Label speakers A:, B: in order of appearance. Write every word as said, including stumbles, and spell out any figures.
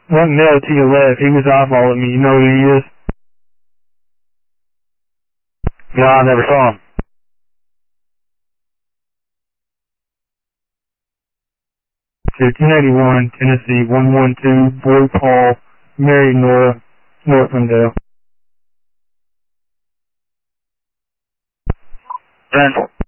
A: One male to your left, he was eyeballing me. You know who he is?
B: No, I never saw him.
A: fifteen eighty-one, Tennessee, one one two, Boy Paul, Mary Nora, Northlandale.
B: Central.